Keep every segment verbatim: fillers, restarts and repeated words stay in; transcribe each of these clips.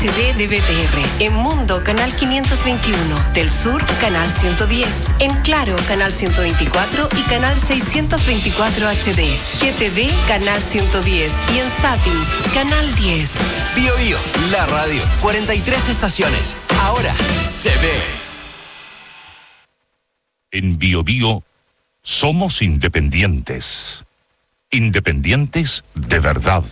H D de B T R. En Mundo, canal quinientos veintiuno. Del Sur, canal ciento diez. En Claro, canal ciento veinticuatro y canal seiscientos veinticuatro H D. G T V, canal ciento diez. Y en Zapping, canal diez. Bio Bio, la radio. cuarenta y tres estaciones. Ahora se ve. En Bio Bio somos independientes. Independientes de verdad.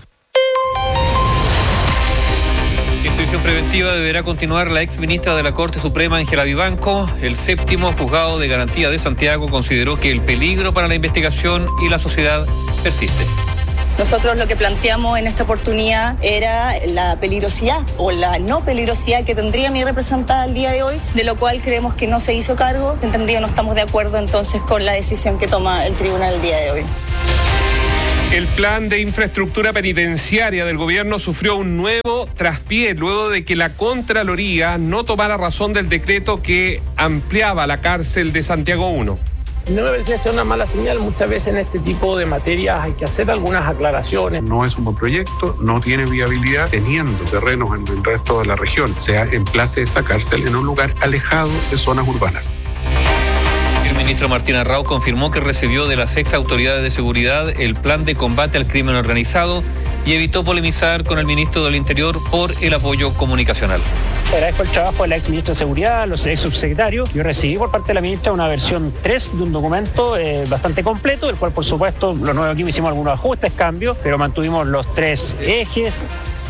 En prisión preventiva deberá continuar la exministra de la Corte Suprema, Ángela Vivanco. El séptimo juzgado de garantía de Santiago consideró que el peligro para la investigación y la sociedad persiste. Nosotros lo que planteamos en esta oportunidad era la peligrosidad o la no peligrosidad que tendría mi representada el día de hoy, de lo cual creemos que no se hizo cargo. Entendido, no estamos de acuerdo entonces con la decisión que toma el tribunal el día de hoy. El plan de infraestructura penitenciaria del gobierno sufrió un nuevo traspié luego de que la Contraloría no tomara razón del decreto que ampliaba la cárcel de Santiago uno. No me parece ser una mala señal. Muchas veces en este tipo de materias hay que hacer algunas aclaraciones. No es un buen proyecto, no tiene viabilidad teniendo terrenos en el resto de la región. O sea, emplace esta cárcel en un lugar alejado de zonas urbanas. El ministro Martín Arrau confirmó que recibió de las ex autoridades de seguridad el plan de combate al crimen organizado y evitó polemizar con el ministro del Interior por el apoyo comunicacional. Agradezco el trabajo de la ex ministra de Seguridad, los ex subsecretarios. Yo recibí por parte de la ministra una versión tres de un documento eh, bastante completo, del cual por supuesto los nuevos aquí hicimos algunos ajustes, cambios, pero mantuvimos los tres ejes.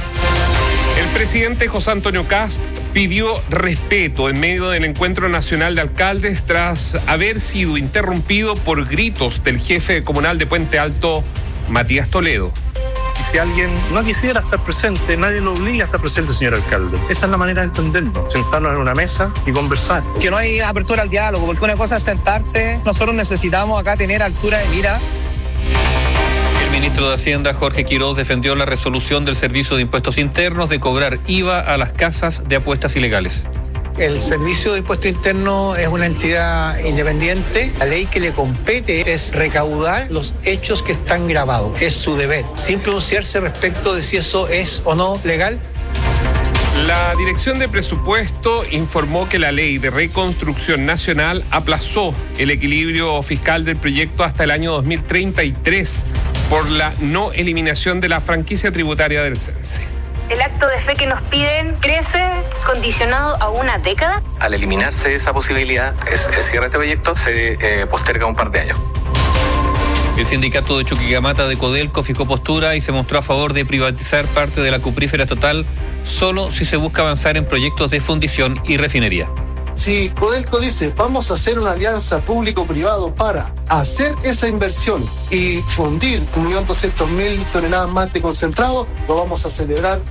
El presidente José Antonio Kast pidió respeto en medio del encuentro nacional de alcaldes tras haber sido interrumpido por gritos del jefe comunal de Puente Alto, Matías Toledo. Y si alguien no quisiera estar presente, nadie lo obliga a estar presente, señor alcalde. Esa es la manera de entendernos, sentarnos en una mesa y conversar. Que no hay apertura al diálogo, porque una cosa es sentarse. Nosotros necesitamos acá tener altura de mira. El ministro de Hacienda, Jorge Quiroz, defendió la resolución del Servicio de Impuestos Internos de cobrar I V A a las casas de apuestas ilegales. El Servicio de Impuesto Interno es una entidad independiente. La ley que le compete es recaudar los hechos que están grabados. Es su deber, sin pronunciarse respecto de si eso es o no legal. La Dirección de Presupuesto informó que la Ley de Reconstrucción Nacional aplazó el equilibrio fiscal del proyecto hasta el año dos mil treinta y tres por la no eliminación de la franquicia tributaria del CENSE. El acto de fe que nos piden crece condicionado a una década. Al eliminarse esa posibilidad, el cierre de este proyecto se eh, posterga un par de años. El sindicato de Chuquicamata de Codelco fijó postura y se mostró a favor de privatizar parte de la cuprífera estatal solo si se busca avanzar en proyectos de fundición y refinería. Si Codelco dice vamos a hacer una alianza público-privado para hacer esa inversión y fundir un millón doscientos mil toneladas más de concentrado, lo vamos a celebrar.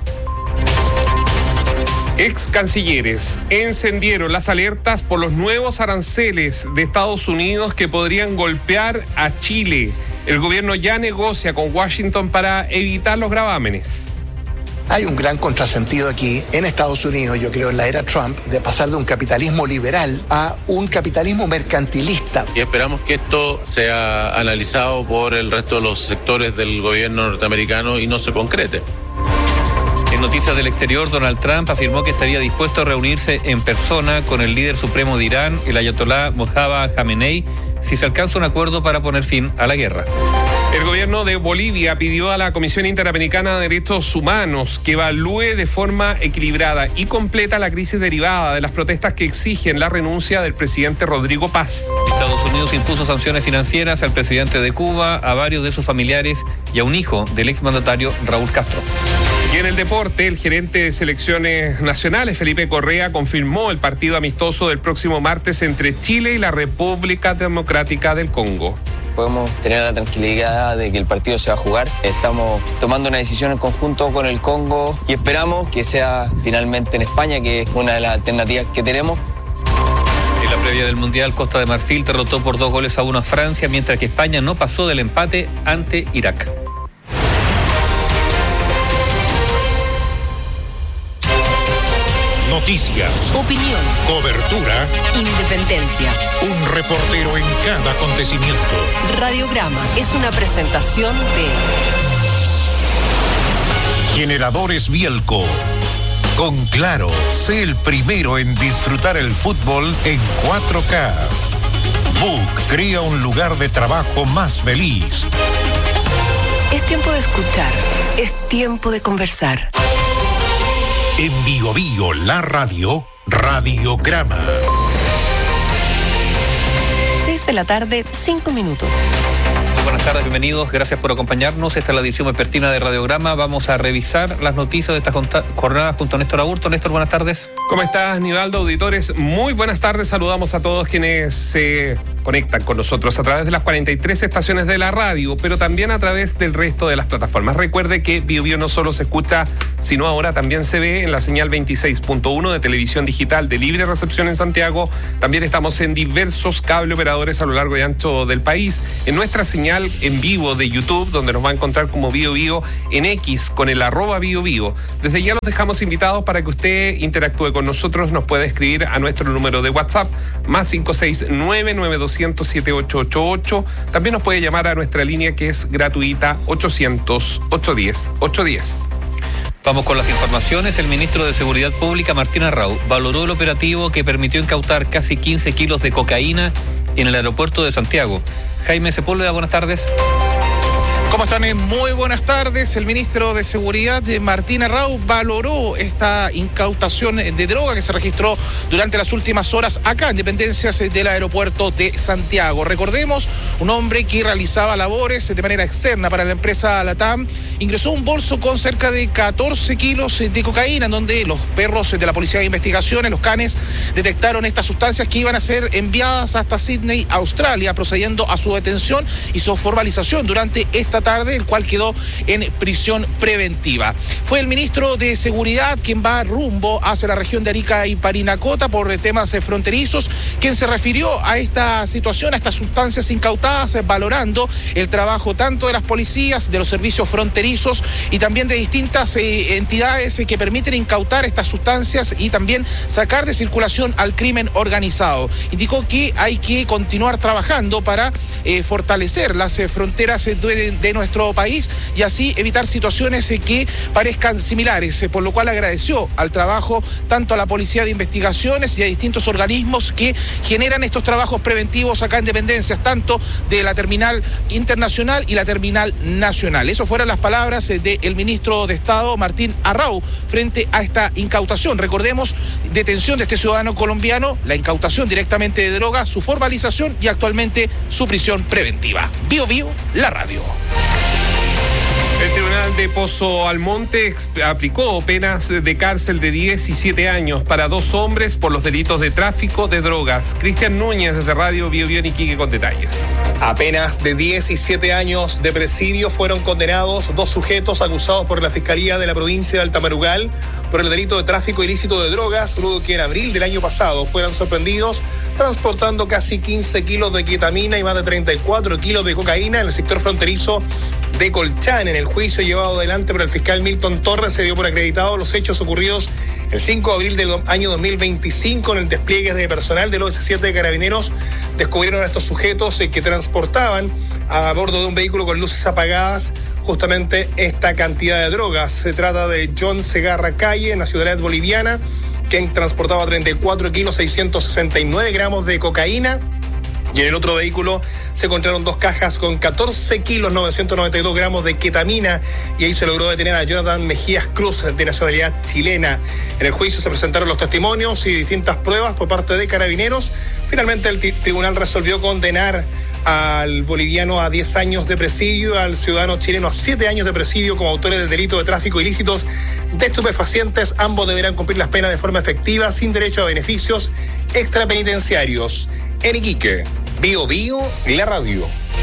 Ex cancilleres encendieron las alertas por los nuevos aranceles de Estados Unidos que podrían golpear a Chile. El gobierno ya negocia con Washington para evitar los gravámenes. Hay un gran contrasentido aquí en Estados Unidos, yo creo en la era Trump, de pasar de un capitalismo liberal a un capitalismo mercantilista. Y esperamos que esto sea analizado por el resto de los sectores del gobierno norteamericano y no se concrete. En noticias del exterior, Donald Trump afirmó que estaría dispuesto a reunirse en persona con el líder supremo de Irán, el ayatolá Mojtaba Khamenei, si se alcanza un acuerdo para poner fin a la guerra. El gobierno de Bolivia pidió a la Comisión Interamericana de Derechos Humanos que evalúe de forma equilibrada y completa la crisis derivada de las protestas que exigen la renuncia del presidente Rodrigo Paz. Estados Unidos impuso sanciones financieras al presidente de Cuba, a varios de sus familiares y a un hijo del exmandatario Raúl Castro. Y en el deporte, el gerente de selecciones nacionales, Felipe Correa, confirmó el partido amistoso del próximo martes entre Chile y la República Democrática del Congo. Podemos tener la tranquilidad de que el partido se va a jugar. Estamos tomando una decisión en conjunto con el Congo y esperamos que sea finalmente en España, que es una de las alternativas que tenemos. En la previa del Mundial, Costa de Marfil derrotó por dos goles a uno a Francia, mientras que España no pasó del empate ante Irak. Noticias, opinión, cobertura, independencia. Un reportero en cada acontecimiento. Radiograma es una presentación de Generadores Bielco. Con Claro, sé el primero en disfrutar el fútbol en cuatro K. Book crea un lugar de trabajo más feliz. Es tiempo de escuchar, es tiempo de conversar. En Bio Bio, la radio, Radiograma. seis de la tarde, cinco minutos. Buenas tardes, bienvenidos, gracias por acompañarnos. Esta es la edición vespertina de Radiograma. Vamos a revisar las noticias de esta jornada junto a Néstor Aburto. Néstor, buenas tardes. ¿Cómo estás, Nivaldo? Auditores, muy buenas tardes. Saludamos a todos quienes se conectan con nosotros a través de las cuarenta y tres estaciones de la radio, pero también a través del resto de las plataformas. Recuerde que Bio Bio no solo se escucha, sino ahora también se ve en la señal veintiséis punto uno de televisión digital de libre recepción en Santiago. También estamos en diversos cable operadores a lo largo y ancho del país. En nuestra señal en vivo de YouTube, donde nos va a encontrar como Bio Bio, en X con el arroba Bio Bio. Desde ya los dejamos invitados para que usted interactúe con nosotros. Nos puede escribir a nuestro número de WhatsApp más cinco seis nueve nueve dos cero cero siete ocho ocho ocho. También nos puede llamar a nuestra línea que es gratuita ochocientos, ochocientos diez, ochocientos diez. Vamos con las informaciones. El ministro de Seguridad Pública, Martín Arrau, valoró el operativo que permitió incautar casi quince kilos de cocaína en el aeropuerto de Santiago. Jaime Sepúlveda, buenas tardes. ¿Cómo están? Muy buenas tardes. El ministro de Seguridad, Martín Arrau, valoró esta incautación de droga que se registró durante las últimas horas acá en dependencias del aeropuerto de Santiago. Recordemos, un hombre que realizaba labores de manera externa para la empresa Latam ingresó un bolso con cerca de catorce kilos de cocaína, en donde los perros de la Policía de Investigaciones, los canes, detectaron estas sustancias que iban a ser enviadas hasta Sydney, Australia, procediendo a su detención y su formalización durante esta tarde, el cual quedó en prisión preventiva. Fue el ministro de Seguridad quien va rumbo hacia la región de Arica y Parinacota por temas fronterizos, quien se refirió a esta situación, a estas sustancias incautadas, valorando el trabajo tanto de las policías, de los servicios fronterizos y también de distintas eh, entidades eh, que permiten incautar estas sustancias y también sacar de circulación al crimen organizado. Indicó que hay que continuar trabajando para eh, fortalecer las eh, fronteras eh, de, de nuestro país y así evitar situaciones eh, que parezcan similares, eh, por lo cual agradeció al trabajo tanto a la Policía de Investigaciones y a distintos organismos que generan estos trabajos preventivos acá en dependencias, tanto de la terminal internacional y la terminal nacional. Eso fueron las palabras eh, del ministro de Estado, Martín Arrau, frente a esta incautación. Recordemos, detención de este ciudadano colombiano, la incautación directamente de droga, su formalización y actualmente su prisión preventiva. Bio Bio, la radio. El Tribunal de Pozo Almonte aplicó penas de cárcel de diecisiete años para dos hombres por los delitos de tráfico de drogas. Cristian Núñez desde Radio Bio Bio en Iquique con detalles. A penas de diecisiete años de presidio fueron condenados dos sujetos acusados por la Fiscalía de la provincia de Altamarugal por el delito de tráfico ilícito de drogas, luego que en abril del año pasado fueran sorprendidos transportando casi quince kilos de ketamina y más de treinta y cuatro kilos de cocaína en el sector fronterizo de Colchán. En el juicio llevado adelante por el fiscal Milton Torres se dio por acreditado los hechos ocurridos el cinco de abril del año dos mil veinticinco. En el despliegue de personal del O S siete de Carabineros descubrieron a estos sujetos eh, que transportaban a bordo de un vehículo con luces apagadas justamente esta cantidad de drogas. Se trata de John Segarra Calle, nacionalidad boliviana, quien transportaba treinta y cuatro kilos seiscientos sesenta y nueve gramos de cocaína. Y en el otro vehículo se encontraron dos cajas con catorce kilos novecientos noventa y dos gramos de ketamina y ahí se logró detener a Jonathan Mejías Cruz, de nacionalidad chilena. En el juicio se presentaron los testimonios y distintas pruebas por parte de Carabineros. Finalmente el t- tribunal resolvió condenar al boliviano a diez años de presidio, al ciudadano chileno a siete años de presidio como autores del delito de tráfico ilícitos de estupefacientes. Ambos deberán cumplir las penas de forma efectiva, sin derecho a beneficios extrapenitenciarios. En Iquique, Bio Bio, la radio.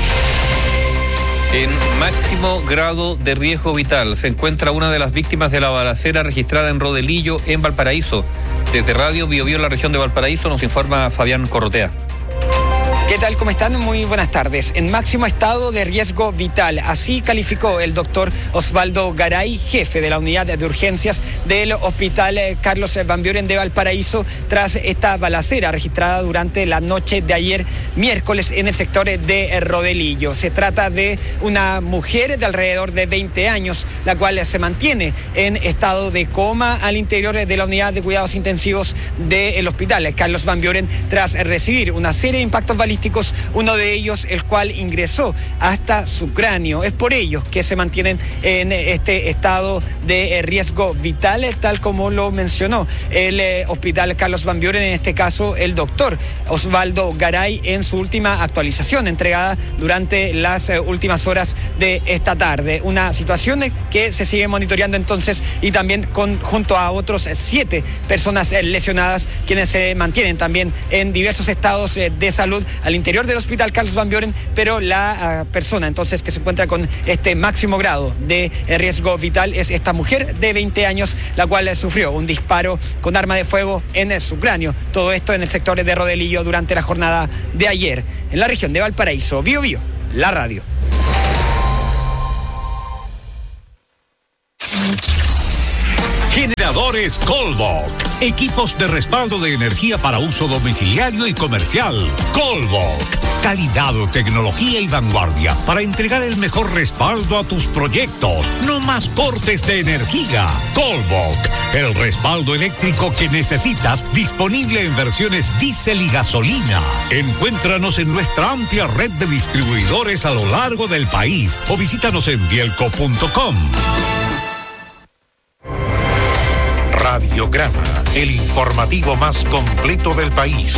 En máximo grado de riesgo vital se encuentra una de las víctimas de la balacera registrada en Rodelillo, en Valparaíso. Desde Radio Bio Bio, la región de Valparaíso, nos informa Fabián Corrotea. ¿Qué tal? ¿Cómo están? Muy buenas tardes. En máximo estado de riesgo vital. Así calificó el doctor Osvaldo Garay, jefe de la unidad de urgencias del Hospital Carlos Van Buren de Valparaíso, tras esta balacera registrada durante la noche de ayer miércoles en el sector de Rodelillo. Se trata de una mujer de alrededor de veinte años, la cual se mantiene en estado de coma al interior de la unidad de cuidados intensivos del Hospital Carlos Van Buren tras recibir una serie de impactos balísticos, uno de ellos el cual ingresó hasta su cráneo. Es por ello que se mantienen en este estado de riesgo vital, tal como lo mencionó el eh, Hospital Carlos Van Buren, en este caso el doctor Osvaldo Garay, en su última actualización entregada durante las eh, últimas horas de esta tarde. Una situación que se sigue monitoreando entonces, y también con, junto a otros siete personas eh, lesionadas, quienes se mantienen también en diversos estados eh, de salud al interior del Hospital Carlos Van Buren, pero la uh, persona entonces que se encuentra con este máximo grado de eh, riesgo vital es esta mujer de veinte años, la cual eh, sufrió un disparo con arma de fuego en eh, su cráneo. Todo esto en el sector de Rodelillo durante la jornada de ayer. En la región de Valparaíso, Bío Bío, la radio. Generadores Colbok. Equipos de respaldo de energía para uso domiciliario y comercial. Colbok. Calidad, tecnología y vanguardia para entregar el mejor respaldo a tus proyectos. No más cortes de energía. Colbok. El respaldo eléctrico que necesitas, disponible en versiones diésel y gasolina. Encuéntranos en nuestra amplia red de distribuidores a lo largo del país o visítanos en bielco punto com. Radiograma, el informativo más completo del país.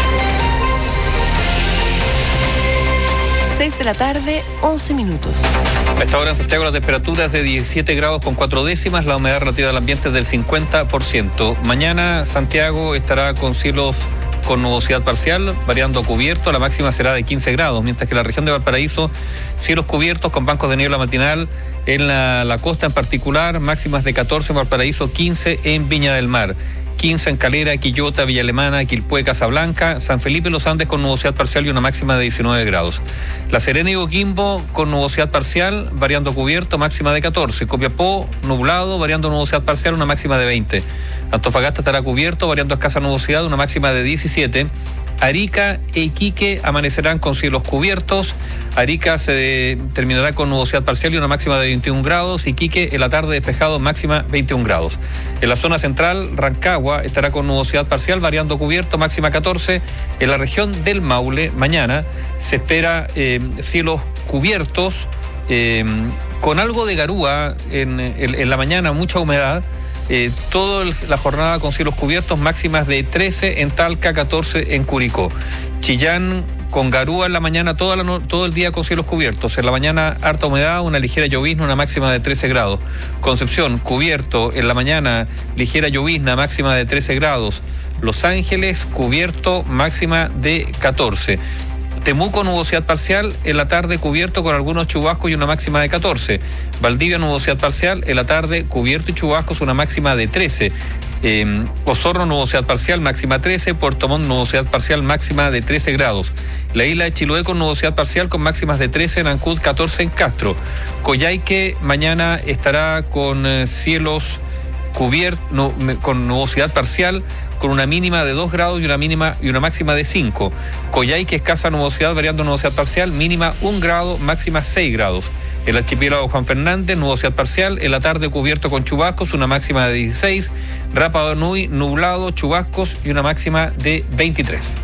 seis de la tarde, once minutos. A esta hora en Santiago la temperatura es de diecisiete grados con cuatro décimas, la humedad relativa del ambiente es del cincuenta por ciento. Mañana Santiago estará con cielos con nubosidad parcial, variando cubierto, la máxima será de quince grados, mientras que la región de Valparaíso, cielos cubiertos con bancos de niebla matinal en la, la costa en particular, máximas de catorce en Valparaíso, quince en Viña del Mar, quince en Calera, Quillota, Villa Alemana, Quilpué, Casablanca, San Felipe, Los Andes con nubosidad parcial y una máxima de diecinueve grados. La Serena y Coquimbo con nubosidad parcial, variando cubierto, máxima de catorce. Copiapó, nublado, variando nubosidad parcial, una máxima de veinte. Antofagasta estará cubierto, variando escasa nubosidad, una máxima de diecisiete. Arica e Iquique amanecerán con cielos cubiertos. Arica se terminará con nubosidad parcial y una máxima de veintiún grados. Iquique en la tarde despejado, máxima veintiún grados. En la zona central, Rancagua estará con nubosidad parcial, variando cubierto, máxima catorce. En la región del Maule, mañana se espera eh, cielos cubiertos, eh, con algo de garúa en, en, en la mañana, mucha humedad. Eh, toda la jornada con cielos cubiertos, máximas de trece en Talca, catorce en Curicó. Chillán con garúa en la mañana, toda la no, todo el día con cielos cubiertos. En la mañana harta humedad, una ligera llovizna, una máxima de trece grados. Concepción, cubierto en la mañana, ligera llovizna, máxima de trece grados. Los Ángeles, cubierto, máxima de catorce. Temuco, nubosidad parcial, en la tarde cubierto con algunos chubascos y una máxima de catorce. Valdivia, nubosidad parcial, en la tarde cubierto y chubascos, una máxima de trece. Eh, Osorno, nubosidad parcial, máxima trece. Puerto Montt, nubosidad parcial, máxima de trece grados. La isla de Chiloé con nubosidad parcial con máximas de trece. En Ancud, catorce en Castro. Coyhaique mañana estará con eh, cielos cubiertos, no, con nubosidad parcial, con una mínima de dos grados y una mínima y una máxima de cinco. Coyhaique, escasa nubosidad, variando nubosidad parcial, mínima un grado, máxima seis grados. El archipiélago Juan Fernández, nubosidad parcial, en la tarde cubierto con chubascos, una máxima de dieciséis. Rapa Nui, nublado, chubascos y una máxima de veintitrés.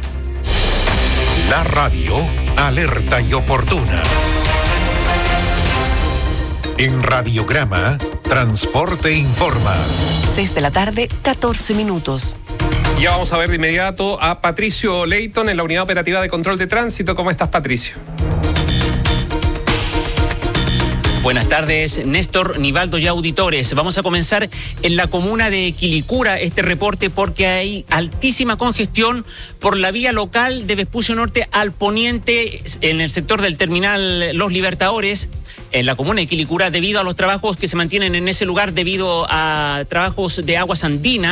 La radio, alerta y oportuna. En Radiograma, Transporte Informa. seis de la tarde, catorce minutos. Ya vamos a ver de inmediato a Patricio Leighton en la Unidad Operativa de Control de Tránsito. ¿Cómo estás, Patricio? Buenas tardes, Néstor, Nivaldo y auditores. Vamos a comenzar en la comuna de Quilicura este reporte porque hay altísima congestión por la vía local de Vespucio Norte al poniente en el sector del terminal Los Libertadores, en la comuna de Quilicura, debido a los trabajos que se mantienen en ese lugar debido a trabajos de aguas andinas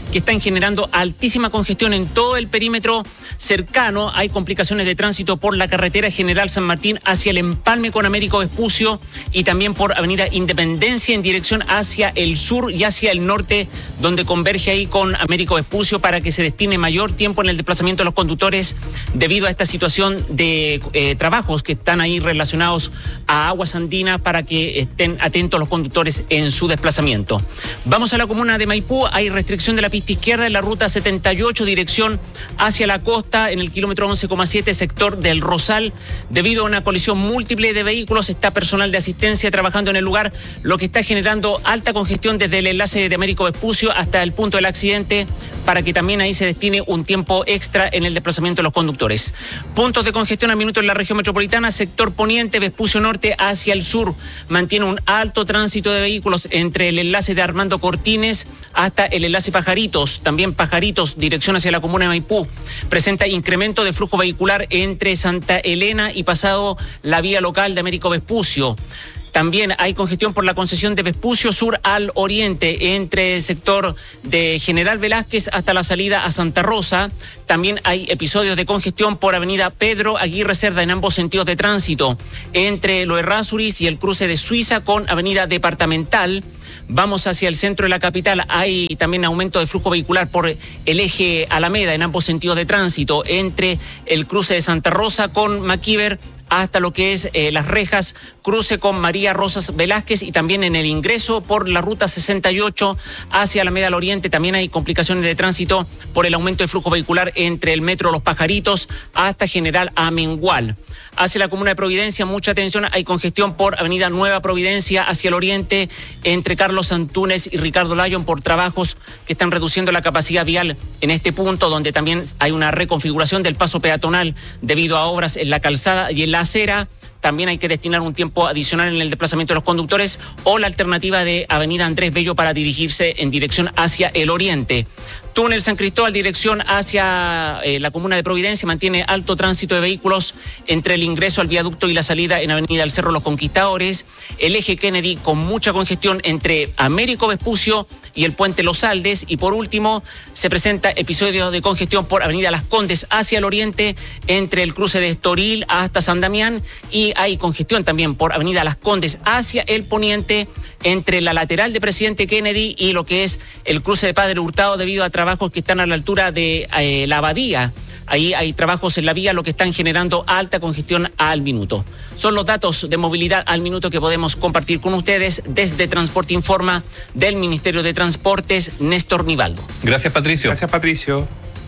que están generando altísima congestión en todo el perímetro cercano. Hay complicaciones de tránsito por la carretera General San Martín hacia el empalme con Américo Vespucio y también por Avenida Independencia en dirección hacia el sur y hacia el norte, donde converge ahí con Américo Vespucio, para que se destine mayor tiempo en el desplazamiento de los conductores debido a esta situación de eh, trabajos que están ahí relacionados a aguas andinas, para que estén atentos los conductores en su desplazamiento. Vamos a la comuna de Maipú. Hay restricción de la pista izquierda en la ruta setenta y ocho, dirección hacia la costa, en el kilómetro once coma siete, sector del Rosal, debido a una colisión múltiple de vehículos. Está personal de asistencia trabajando en el lugar, lo que está generando alta congestión desde el enlace de Américo Vespucio hasta el punto del accidente, para que también ahí se destine un tiempo extra en el desplazamiento de los conductores. Puntos de congestión al minuto en la región metropolitana, sector poniente, Vespucio Norte hacia el sur. Mantiene un alto tránsito de vehículos entre el enlace de Armando Cortines hasta el enlace Pajaritos. También Pajaritos, dirección hacia la comuna de Maipú. Presenta incremento de flujo vehicular entre Santa Elena y pasado la vía local de Américo Vespucio. También hay congestión por la concesión de Vespucio Sur al oriente, entre el sector de General Velázquez hasta la salida a Santa Rosa. También hay episodios de congestión por avenida Pedro Aguirre Cerda en ambos sentidos de tránsito, entre Lo Errázuriz y el cruce de Suiza con avenida Departamental. Vamos hacia el centro de la capital. Hay también aumento de flujo vehicular por el eje Alameda en ambos sentidos de tránsito, entre el cruce de Santa Rosa con Maquiver hasta lo que es eh, Las Rejas, cruce con María Rosas Velázquez, y también en el ingreso por la ruta sesenta y ocho hacia Alameda al Oriente. También hay complicaciones de tránsito por el aumento de flujo vehicular entre el metro Los Pajaritos hasta General Amengual. Hacia la comuna de Providencia, mucha atención, hay congestión por avenida Nueva Providencia hacia el oriente, entre Carlos Antúnez y Ricardo Lyon, por trabajos que están reduciendo la capacidad vial en este punto, donde también hay una reconfiguración del paso peatonal debido a obras en la calzada y en la acera. También hay que destinar un tiempo adicional en el desplazamiento de los conductores, o la alternativa de avenida Andrés Bello para dirigirse en dirección hacia el oriente. Túnel San Cristóbal, dirección hacia eh, la comuna de Providencia, mantiene alto tránsito de vehículos entre el ingreso al viaducto y la salida en avenida El Cerro Los Conquistadores. El eje Kennedy con mucha congestión entre Américo Vespucio y el puente Los Aldes. Y por último, se presenta episodios de congestión por avenida Las Condes hacia el oriente, entre el cruce de Estoril hasta San Damián, y hay congestión también por avenida Las Condes hacia el poniente, entre la lateral de Presidente Kennedy y lo que es el cruce de Padre Hurtado, debido a trabajos que están a la altura de eh, la Abadía. Ahí hay trabajos en la vía, lo que están generando alta congestión al minuto. Son los datos de movilidad al minuto que podemos compartir con ustedes desde Transporte Informa del Ministerio de Transportes, Néstor Nivaldo. Gracias, Patricio. Gracias, Patricio.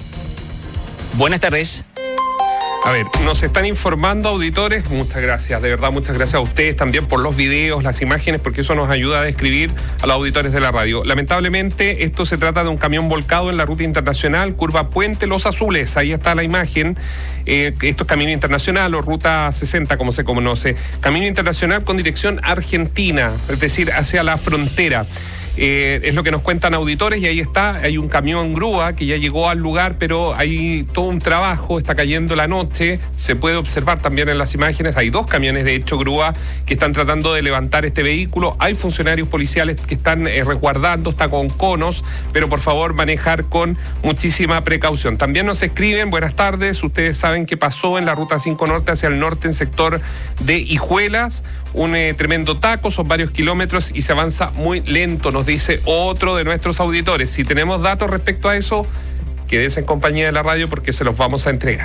Buenas tardes. A ver, nos están informando auditores, muchas gracias, de verdad muchas gracias a ustedes también por los videos, las imágenes, porque eso nos ayuda a describir a los auditores de la radio. Lamentablemente, esto se trata de un camión volcado en la ruta internacional, curva Puente Los Azules, ahí está la imagen. Eh, esto es camino internacional o ruta sesenta, como se conoce. Camino internacional con dirección Argentina, es decir, hacia la frontera. Eh, es lo que nos cuentan auditores, y ahí está, hay un camión grúa que ya llegó al lugar, pero hay todo un trabajo, está cayendo la noche, se puede observar también en las imágenes, hay dos camiones de hecho grúa que están tratando de levantar este vehículo, hay funcionarios policiales que están eh, resguardando, está con conos, pero por favor manejar con muchísima precaución. También nos escriben, buenas tardes, ustedes saben qué pasó en la ruta cinco Norte hacia el norte en sector de Hijuelas, un eh, tremendo taco, son varios kilómetros y se avanza muy lento, nos dice otro de nuestros auditores. Si tenemos datos respecto a eso, quédese en compañía de la radio porque se los vamos a entregar.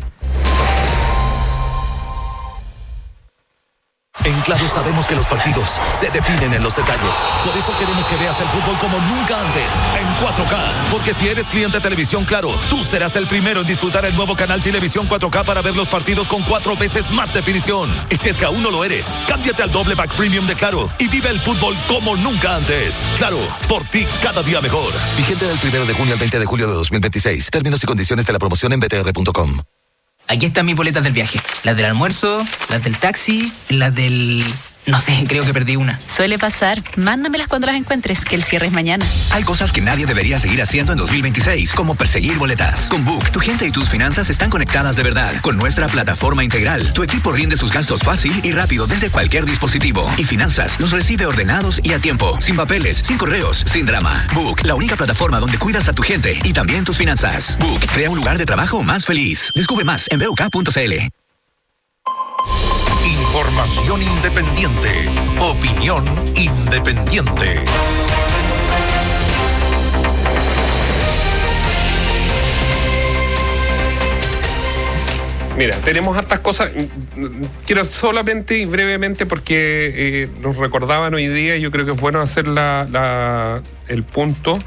En Claro sabemos que los partidos se definen en los detalles. Por eso queremos que veas el fútbol como nunca antes, en cuatro K. Porque si eres cliente de Televisión Claro, tú serás el primero en disfrutar el nuevo canal Televisión cuatro K para ver los partidos con cuatro veces más definición. Y si es que aún no lo eres, cámbiate al doble pack premium de Claro y vive el fútbol como nunca antes. Claro, por ti cada día mejor. Vigente del primero de junio al veinte de julio de dos mil veintiséis. Términos y condiciones de la promoción en b t r punto com. Aquí están mis boletas del viaje. Las del almuerzo, las del taxi, las del No sé, creo que perdí una. Suele pasar. Mándamelas cuando las encuentres, que el cierre es mañana. Hay cosas que nadie debería seguir haciendo en dos mil veintiséis, como perseguir boletas. Con Book, tu gente y tus finanzas están conectadas de verdad. Con nuestra plataforma integral, tu equipo rinde sus gastos fácil y rápido desde cualquier dispositivo. Y finanzas los recibe ordenados y a tiempo. Sin papeles, sin correos, sin drama. Book, la única plataforma donde cuidas a tu gente y también tus finanzas. Book, crea un lugar de trabajo más feliz. Descubre más en b u k punto c l. Información independiente. Opinión independiente. Mira, tenemos hartas cosas. Quiero solamente y brevemente, porque eh, nos recordaban hoy día, y yo creo que es bueno hacer la, la, el punto.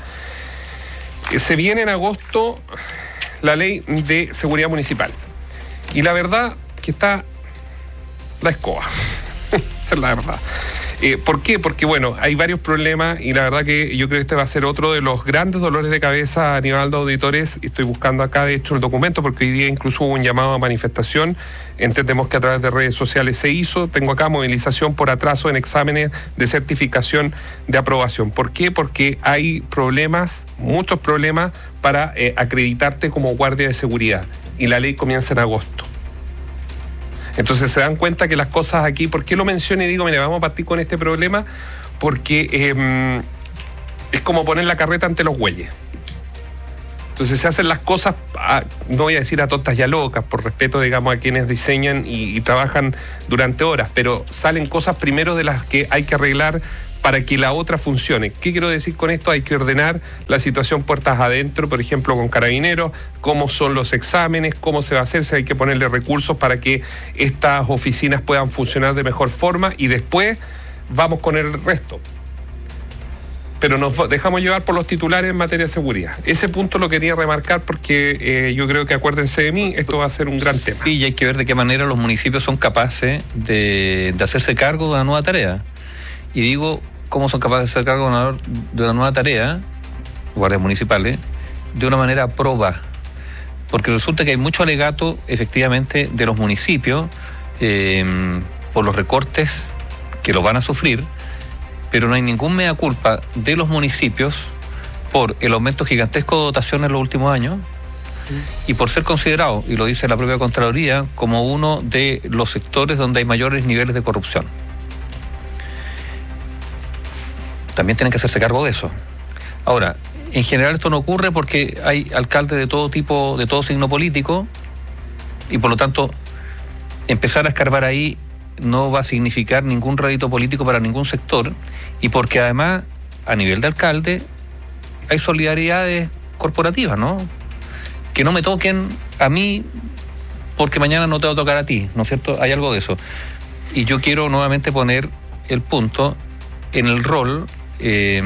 Se viene en agosto la ley de seguridad municipal. Y la verdad que está la escoba. Esa es la verdad. Eh, ¿Por qué? Porque, bueno, hay varios problemas y la verdad que yo creo que este va a ser otro de los grandes dolores de cabeza a nivel de auditores. Estoy buscando acá, de hecho, el documento, porque hoy día incluso hubo un llamado a manifestación. Entendemos que a través de redes sociales se hizo. Tengo acá movilización por atraso en exámenes de certificación de aprobación. ¿Por qué? Porque hay problemas, muchos problemas, para eh, acreditarte como guardia de seguridad. Y la ley comienza en agosto. Entonces se dan cuenta que las cosas aquí, ¿por qué lo menciono y digo, mira, vamos a partir con este problema? Porque eh, es como poner la carreta ante los bueyes. Entonces se hacen las cosas, a, no voy a decir a tontas y a locas, por respeto, digamos, a quienes diseñan y, y trabajan durante horas, pero salen cosas primero de las que hay que arreglar para que la otra funcione. ¿Qué quiero decir con esto? Hay que ordenar la situación puertas adentro, por ejemplo, con Carabineros, cómo son los exámenes, cómo se va a hacer, si hay que ponerle recursos para que estas oficinas puedan funcionar de mejor forma y después vamos con el resto. Pero nos dejamos llevar por los titulares en materia de seguridad. Ese punto lo quería remarcar porque eh, yo creo que, acuérdense de mí, esto va a ser un gran tema. Sí, y hay que ver de qué manera los municipios son capaces de, de hacerse cargo de una nueva tarea. Y digo, ¿cómo son capaces de hacer cargo de una nueva tarea, guardias municipales, de una manera proba? Porque resulta que hay mucho alegato, efectivamente, de los municipios eh, por los recortes que los van a sufrir, pero no hay ningún mea culpa de los municipios por el aumento gigantesco de dotación en los últimos años y por ser considerado, y lo dice la propia Contraloría, como uno de los sectores donde hay mayores niveles de corrupción. También tienen que hacerse cargo de eso. Ahora, en general esto no ocurre porque hay alcaldes de todo tipo, de todo signo político, y por lo tanto empezar a escarbar ahí no va a significar ningún rédito político para ningún sector, y porque además, a nivel de alcalde, hay solidaridades corporativas, ¿no? Que no me toquen a mí porque mañana no te va a tocar a ti, ¿no es cierto? Hay algo de eso. Y yo quiero nuevamente poner el punto en el rol Eh,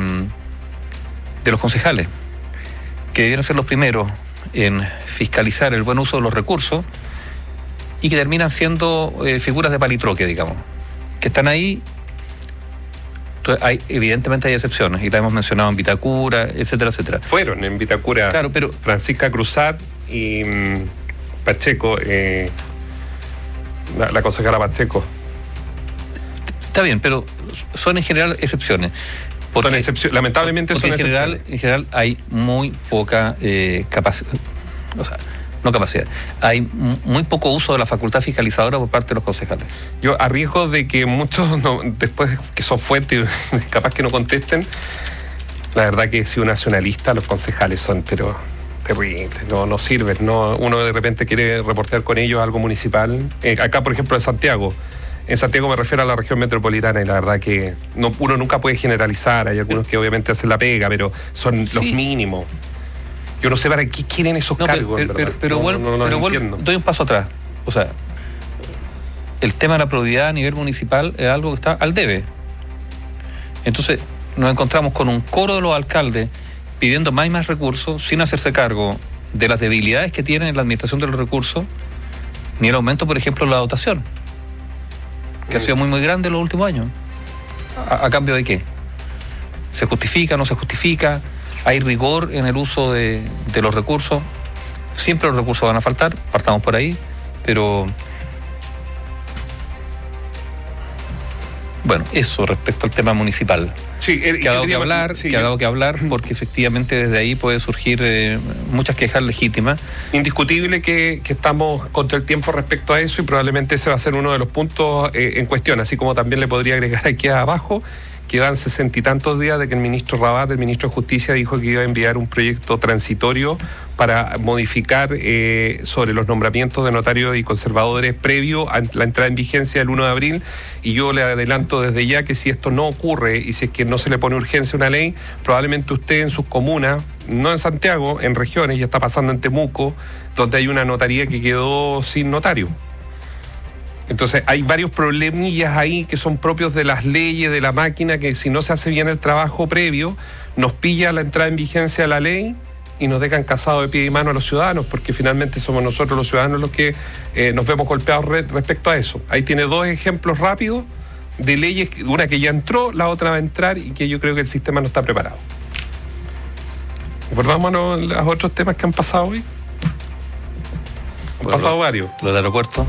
de los concejales, que debieron ser los primeros en fiscalizar el buen uso de los recursos y que terminan siendo eh, figuras de palitroque, digamos, que están ahí. Entonces, hay, evidentemente hay excepciones, y la hemos mencionado en Vitacura, etcétera, etcétera. Fueron en Vitacura, claro, pero Francisca Cruzat y um, Pacheco, eh, la, la concejala Pacheco. Está bien, pero son en general excepciones. Porque, son excepciones, lamentablemente son en general, excepciones. En general hay muy poca eh, capacidad, o sea, no capacidad, hay m- muy poco uso de la facultad fiscalizadora por parte de los concejales. Yo, a riesgo de que muchos, no, después que son fuertes, capaz que no contesten, la verdad que si un nacionalista, los concejales son, pero terribles, no, no sirven, no, uno de repente quiere reportear con ellos algo municipal. Eh, acá, por ejemplo, en Santiago, En Santiago me refiero a la región metropolitana, y la verdad que no, uno nunca puede generalizar. Hay algunos que obviamente hacen la pega, pero son sí. los mínimos. Yo no sé para qué quieren esos no, cargos. Pero, pero, pero, no, vuelvo, no, no, no pero vuelvo, doy un paso atrás. O sea, el tema de la probidad a nivel municipal es algo que está al debe. Entonces, nos encontramos con un coro de los alcaldes pidiendo más y más recursos sin hacerse cargo de las debilidades que tienen en la administración de los recursos, ni el aumento, por ejemplo, de la dotación, que ha sido muy muy grande en los últimos años. ¿A, a cambio de qué? ¿Se justifica, no se justifica? ¿Hay rigor en el uso de, de los recursos? Siempre los recursos van a faltar, partamos por ahí, pero Bueno, eso respecto al tema municipal. Sí, el, que ha dado que hablar, sí, que ha dado que hablar, porque efectivamente desde ahí puede surgir eh, muchas quejas legítimas. Indiscutible que, que estamos contra el tiempo respecto a eso y probablemente ese va a ser uno de los puntos eh, en cuestión, así como también le podría agregar aquí abajo que van sesenta y tantos días de que el ministro Rabat, el ministro de Justicia, dijo que iba a enviar un proyecto transitorio para modificar eh, sobre los nombramientos de notarios y conservadores previo a la entrada en vigencia del uno de abril, y yo le adelanto desde ya que si esto no ocurre y si es que no se le pone urgencia a una ley, probablemente usted en sus comunas, no en Santiago, en regiones, ya está pasando en Temuco, donde hay una notaría que quedó sin notario. Entonces hay varios problemillas ahí que son propios de las leyes, de la máquina, que si no se hace bien el trabajo previo, nos pilla la entrada en vigencia de la ley y nos dejan casados de pie y mano a los ciudadanos, porque finalmente somos nosotros los ciudadanos los que eh, nos vemos golpeados re- respecto a eso. Ahí tiene dos ejemplos rápidos de leyes, una que ya entró, la otra va a entrar y que yo creo que el sistema no está preparado. ¿Acordámonos los otros temas que han pasado hoy? Han bueno, pasado lo, varios. Lo del aeropuerto.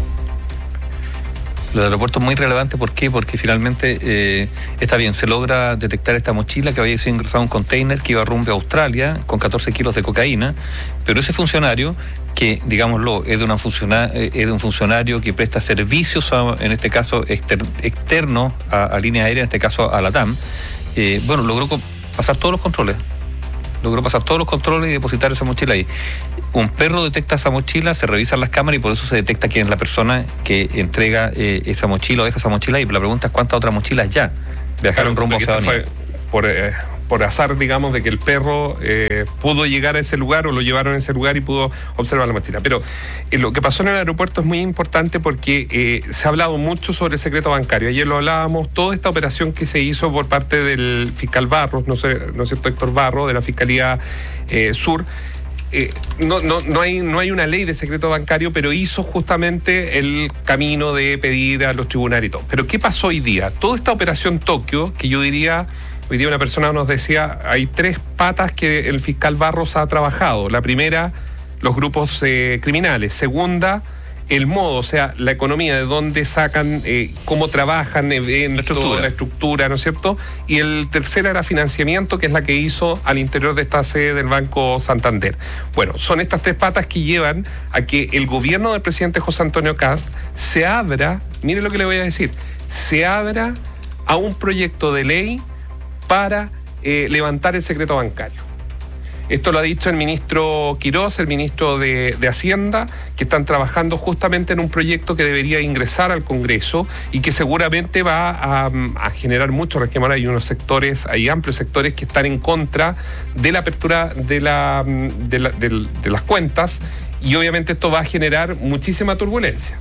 Lo del aeropuerto es muy relevante. ¿Por qué? Porque finalmente eh, está bien, se logra detectar esta mochila que había sido ingresada a un container que iba rumbo a Australia con catorce kilos de cocaína, pero ese funcionario, que digámoslo, es de, una funciona, es de un funcionario que presta servicios, a, en este caso exter, externos a, a línea aérea, en este caso a LATAM, eh, bueno, logró pasar todos los controles. Logró pasar todos los controles y depositar esa mochila ahí. Un perro detecta esa mochila, se revisan las cámaras y por eso se detecta quién es la persona que entrega eh, esa mochila o deja esa mochila ahí. La pregunta es cuántas otras mochilas ya viajaron rumbo a Oceanía. Por, eh, por azar, digamos, de que el perro eh, pudo llegar a ese lugar o lo llevaron a ese lugar y pudo observar la mochila. Pero eh, lo que pasó en el aeropuerto es muy importante porque eh, se ha hablado mucho sobre el secreto bancario. Ayer lo hablábamos, toda esta operación que se hizo por parte del fiscal Barros, no sé, ¿no es cierto?, Héctor Barros, de la Fiscalía eh, Sur. Eh, no, no, no, hay, no hay una ley de secreto bancario, pero hizo justamente el camino de pedir a los tribunales y todo. Pero ¿qué pasó hoy día? Toda esta operación Tokio, que yo diría, hoy día una persona nos decía, hay tres patas que el fiscal Barros ha trabajado. La primera, los grupos eh, criminales. Segunda, el modo, o sea, la economía, de dónde sacan, eh, cómo trabajan, eventos, la estructura. la estructura, ¿no es cierto? Y el tercero era financiamiento, que es la que hizo al interior de esta sede del Banco Santander. Bueno, son estas tres patas que llevan a que el gobierno del presidente José Antonio Kast se abra, mire lo que le voy a decir, se abra a un proyecto de ley para eh, levantar el secreto bancario. Esto lo ha dicho el ministro Quirós, el ministro de, de Hacienda, que están trabajando justamente en un proyecto que debería ingresar al Congreso y que seguramente va a, a generar mucho resquemor. Hay unos sectores, hay amplios sectores que están en contra de la apertura de, la, de, la, de, de las cuentas, y obviamente esto va a generar muchísima turbulencia.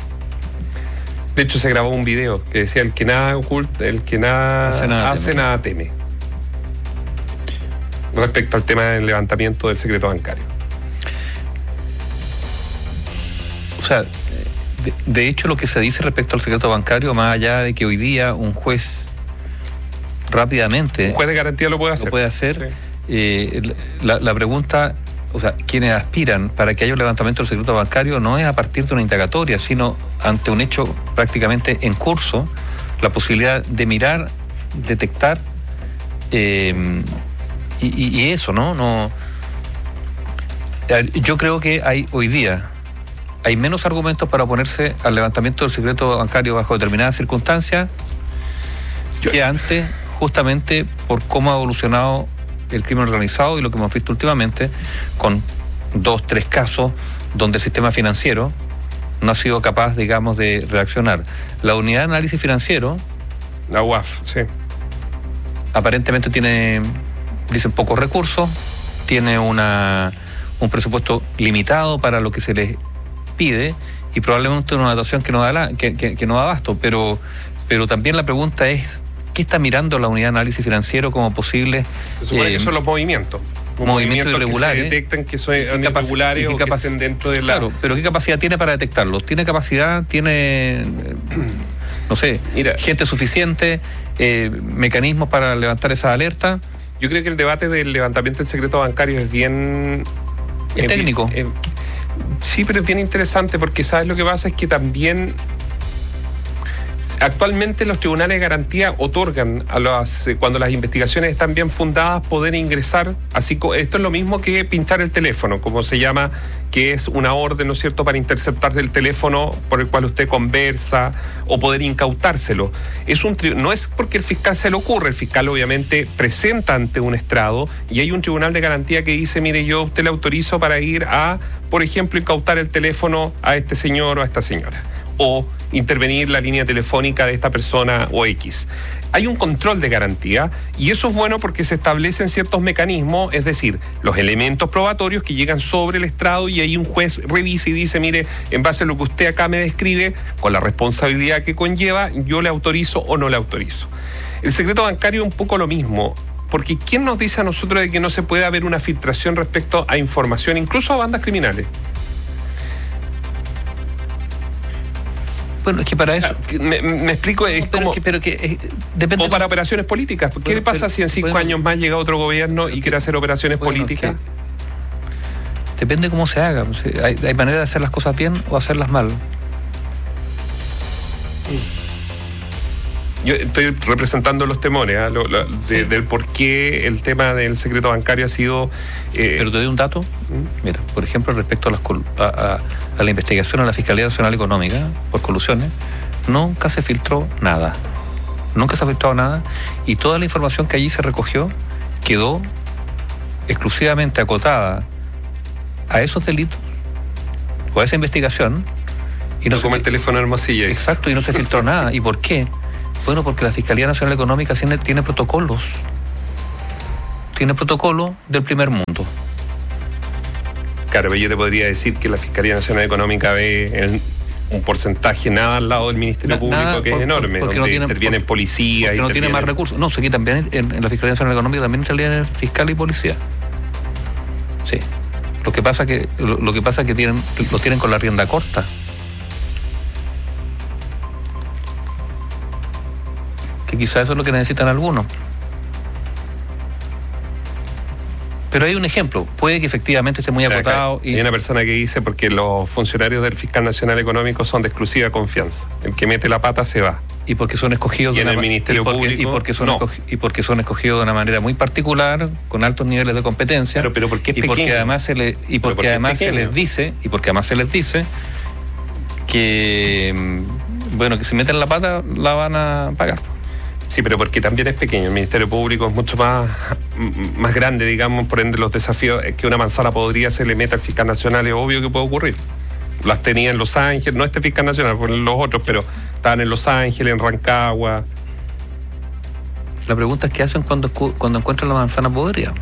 De hecho, se grabó un video que decía: el que nada oculta, el que nada hace, nada, hace nada teme. Respecto al tema del levantamiento del secreto bancario. O sea, de, de hecho lo que se dice respecto al secreto bancario, más allá de que hoy día un juez rápidamente... Un juez de garantía lo puede hacer. Lo puede hacer. Sí. Eh, la, la pregunta, o sea, quienes aspiran para que haya un levantamiento del secreto bancario no es a partir de una indagatoria, sino ante un hecho prácticamente en curso, la posibilidad de mirar, detectar... Eh, Y, y, y eso, ¿no? no yo creo que hay hoy día hay menos argumentos para oponerse al levantamiento del secreto bancario bajo determinadas circunstancias yo. que antes, justamente por cómo ha evolucionado el crimen organizado y lo que hemos visto últimamente con dos, tres casos donde el sistema financiero no ha sido capaz, digamos, de reaccionar. La unidad de análisis financiero, la U A F, sí, aparentemente tiene... dicen pocos recursos, tiene una un presupuesto limitado para lo que se les pide y probablemente una dotación que no da la, que, que, que no da abasto, pero pero también la pregunta es ¿qué está mirando la unidad de análisis financiero como posible? Se supone eh, que son los movimientos. Movimientos irregulares. Que se detectan que son irregulares o que estén dentro de la... Claro, pero ¿qué capacidad tiene para detectarlos? ¿Tiene capacidad? ¿Tiene, no sé, Mira, gente suficiente? Eh, ¿Mecanismos para levantar esa alerta? Yo creo que el debate del levantamiento del secreto bancario es bien... Es eh, técnico. Eh, sí, pero es bien interesante porque ¿sabes lo que pasa? Es que también Actualmente los tribunales de garantía otorgan a las eh, cuando las investigaciones están bien fundadas poder ingresar, así co- esto es lo mismo que pinchar el teléfono, como se llama, que es una orden, ¿no es cierto?, para interceptar el teléfono por el cual usted conversa o poder incautárselo. Es un tri- no es porque el fiscal se le ocurre, el fiscal obviamente presenta ante un estrado y hay un tribunal de garantía que dice, mire, yo a usted le autorizo para ir a, por ejemplo, incautar el teléfono a este señor o a esta señora, o intervenir la línea telefónica de esta persona o X. Hay un control de garantía y eso es bueno porque se establecen ciertos mecanismos, es decir, los elementos probatorios que llegan sobre el estrado y ahí un juez revisa y dice, mire, en base a lo que usted acá me describe, con la responsabilidad que conlleva, yo le autorizo o no le autorizo. El secreto bancario es un poco lo mismo, porque ¿quién nos dice a nosotros de que no se puede haber una filtración respecto a información, incluso a bandas criminales? Bueno, es que para eso... Me, me explico, es pero como... Que, pero que, eh, depende o para operaciones políticas. ¿Qué le pasa pero, si en cinco bueno, años más llega otro gobierno y quiere hacer operaciones bueno, políticas? Depende cómo se haga. Hay, hay manera de hacer las cosas bien o hacerlas mal. Yo estoy representando los temores, ¿eh? lo, lo, sí. de, del por qué el tema del secreto bancario ha sido... Eh... Pero te doy un dato. ¿Mm? Mira, por ejemplo, respecto a, las, a, a, a la investigación a la Fiscalía Nacional Económica por colusiones, nunca se filtró nada. Nunca se ha filtrado nada y toda la información que allí se recogió quedó exclusivamente acotada a esos delitos o a esa investigación. Y no, no como el teléfono Hermosilla. Exacto, y no se filtró nada. ¿Y por qué? Bueno, porque la Fiscalía Nacional Económica tiene, tiene protocolos. Tiene protocolos del primer mundo. Claro, pero yo te podría decir que la Fiscalía Nacional Económica ve el, un porcentaje nada al lado del Ministerio Na, Público nada, que por, es enorme, porque donde no tiene, intervienen por, policías. Porque no tiene más recursos. No, aquí también en, en la Fiscalía Nacional Económica también salían fiscal y policía. Sí. Lo que pasa que lo, lo que pasa que tienen los tienen con la rienda corta. Que quizás eso es lo que necesitan algunos. Pero hay un ejemplo, puede que efectivamente esté muy acotado. Y... Hay una persona que dice, porque los funcionarios del Fiscal Nacional Económico son de exclusiva confianza. El que mete la pata se va. Y porque son escogidos... Y en de el una... Ministerio y porque, Público... Y porque, son no. escogi... y porque son escogidos de una manera muy particular, con altos niveles de competencia. Pero, pero porque es y pequeño. Porque además se le... Y porque, porque además se les dice, y porque además se les dice que, bueno, que si meten la pata la van a pagar. Sí, pero porque también es pequeño. El Ministerio Público es mucho más, más grande, digamos, por ende los desafíos que una manzana podría se le meta al fiscal nacional, es obvio que puede ocurrir. Las tenía en Los Ángeles, no este fiscal nacional, fueron los otros, pero estaban en Los Ángeles, en Rancagua. La pregunta es qué hacen cuando, cuando encuentran la manzana podrida.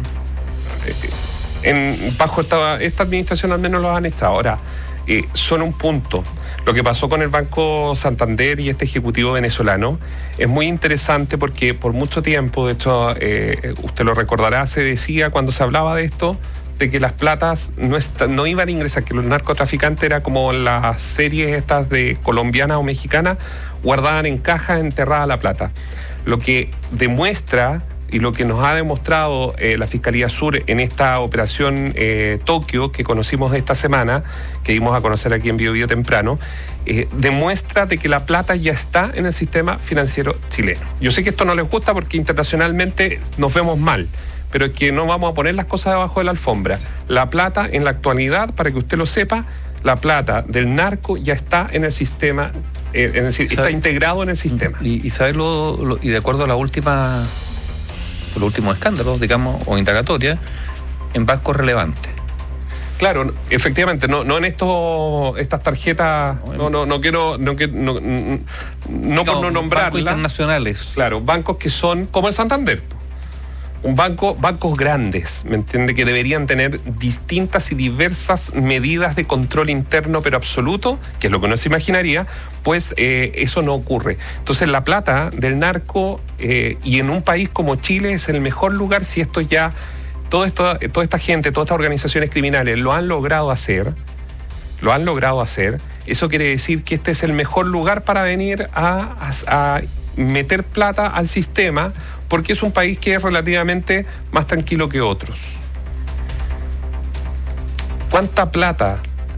En, bajo esta, esta administración al menos los han estado. Ahora, eh, son un punto. Lo que pasó con el Banco Santander y este ejecutivo venezolano es muy interesante porque por mucho tiempo, de hecho, eh, usted lo recordará, se decía cuando se hablaba de esto, de que las platas no, está, no iban a ingresar, que los narcotraficantes era como las series estas de colombianas o mexicanas, guardaban en cajas enterrada la plata. Lo que demuestra y lo que nos ha demostrado eh, la Fiscalía Sur en esta operación eh, Tokio que conocimos esta semana, que dimos a conocer aquí en Bio Bio temprano, eh, demuestra de que la plata ya está en el sistema financiero chileno. Yo sé que esto no les gusta porque internacionalmente nos vemos mal, pero es que no vamos a poner las cosas debajo de la alfombra. La plata en la actualidad, para que usted lo sepa, la plata del narco ya está en el sistema, eh, en el, está integrado en el sistema. Y, y ¿sabes lo, lo, y de acuerdo a la última... los últimos escándalos, digamos, o indagatorias, en bancos relevantes. Claro, efectivamente, no, no en estos estas tarjetas, no, no, no quiero, no, no, no, no por no nombrarlas. Bancos internacionales. Claro, bancos que son como el Santander. Un banco, bancos grandes, ¿me entiende? Que deberían tener distintas y diversas medidas de control interno, pero absoluto, que es lo que uno se imaginaría, pues eh, eso no ocurre. Entonces la plata del narco, eh, y en un país como Chile es el mejor lugar si esto ya, todo esto, toda esta gente, todas estas organizaciones criminales lo han logrado hacer, lo han logrado hacer, eso quiere decir que este es el mejor lugar para venir a, a, a meter plata al sistema, porque es un país que es relativamente más tranquilo que otros. ¿Cuánta plata